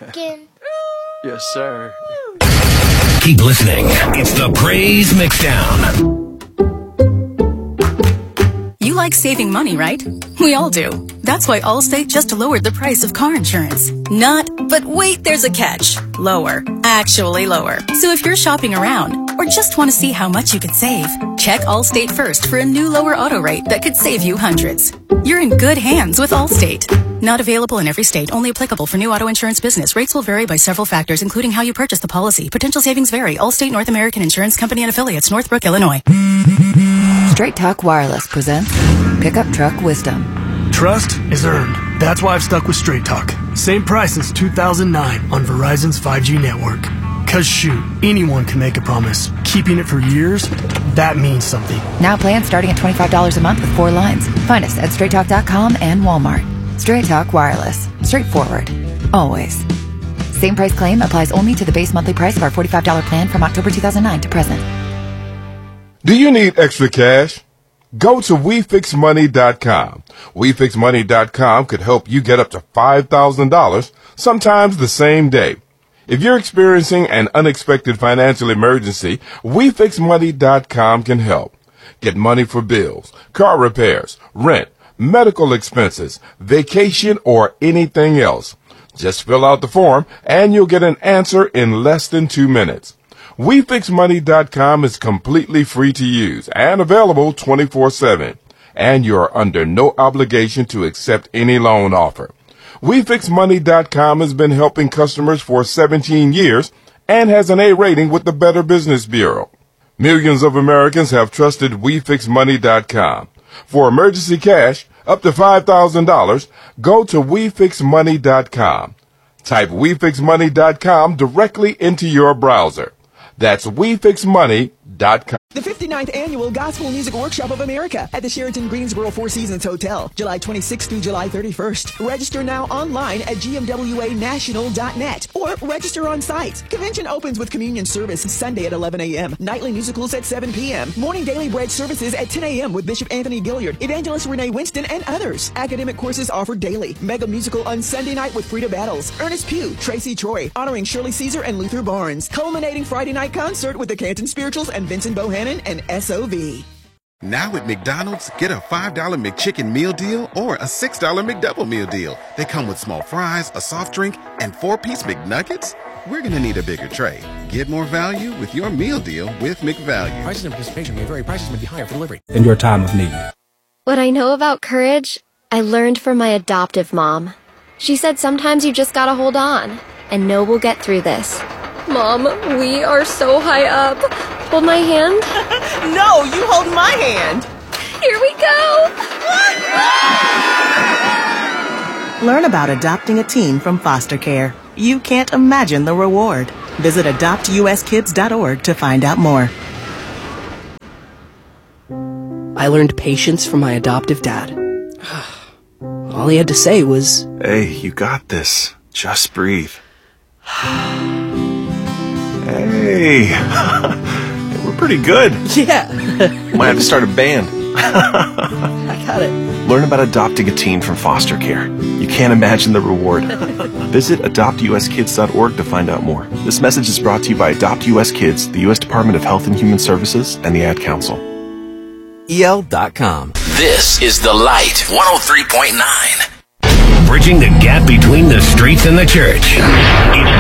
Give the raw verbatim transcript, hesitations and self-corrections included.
Truckin'. Yes, sir. Keep listening. It's the Praise Mixdown. You like saving money, right? We all do. That's why Allstate just lowered the price of car insurance. Not, but wait, there's a catch. Lower. Actually lower. So if you're shopping around or just want to see how much you could save, check Allstate first for a new lower auto rate that could save you hundreds. You're in good hands with Allstate. Not available in every state. Only applicable for new auto insurance business. Rates will vary by several factors, including how you purchase the policy. Potential savings vary. Allstate North American Insurance Company and Affiliates, Northbrook, Illinois. Straight Talk Wireless presents Pickup Truck Wisdom. Trust is earned. That's why I've stuck with Straight Talk. Same price since two thousand nine on Verizon's five G network. Cause shoot, anyone can make a promise. Keeping it for years, that means something. Now plans starting at twenty-five dollars a month with four lines. Find us at straight talk dot com and Walmart. Straight Talk Wireless. Straightforward. Always. Same price claim applies only to the base monthly price of our forty-five dollars plan from October two thousand nine to present. Do you need extra cash? Go to we fix money dot com. we fix money dot com could help you get up to five thousand dollars, sometimes the same day. If you're experiencing an unexpected financial emergency, we fix money dot com can help. Get money for bills, car repairs, rent, medical expenses, vacation, or anything else. Just fill out the form and you'll get an answer in less than two minutes. we fix money dot com is completely free to use and available twenty-four seven. And you're under no obligation to accept any loan offer. we fix money dot com has been helping customers for seventeen years and has an A rating with the Better Business Bureau. Millions of Americans have trusted we fix money dot com. For emergency cash, up to five thousand dollars, go to we fix money dot com. Type we fix money dot com directly into your browser. That's we fix money dot com. The fifty-ninth Annual Gospel Music Workshop of America at the Sheraton Greensboro Four Seasons Hotel, July twenty-sixth through July thirty-first. Register now online at g m w a national dot net or register on site. Convention opens with communion service Sunday at eleven a m Nightly musicals at seven p m Morning Daily Bread services at ten a m with Bishop Anthony Gilliard, Evangelist Renee Winston, and others. Academic courses offered daily. Mega musical on Sunday night with Frida Battles, Ernest Pugh, Tracy Troy, honoring Shirley Caesar and Luther Barnes. Culminating Friday night concert with the Canton Spirituals and Vincent Bohannon and S O V. Now at McDonald's, get a five dollar McChicken meal deal or a six dollar McDouble meal deal. They come with small fries, a soft drink, and four-piece McNuggets. We're going to need a bigger tray. Get more value with your meal deal with McValue. Prices and participation may vary. Prices may be higher for delivery. In your time of need. What I know about courage, I learned from my adoptive mom. She said sometimes you just gotta hold on and know we'll get through this. Mom, we are so high up. Hold my hand. No, you hold my hand. Here we go. Learn about adopting a teen from foster care. You can't imagine the reward. Visit adopt u s kids dot org to find out more. I learned patience from my adoptive dad. All he had to say was, "Hey, you got this. Just breathe." Hey, we're pretty good. Yeah. Might have to start a band. I got it. Learn about adopting a teen from foster care. You can't imagine the reward. Visit adopt u s kids dot org to find out more. This message is brought to you by Adopt U S Kids, the U S Department of Health and Human Services, and the Ad Council. E L dot com. This is The Light, one oh three point nine. Bridging the gap between the streets and the church. It's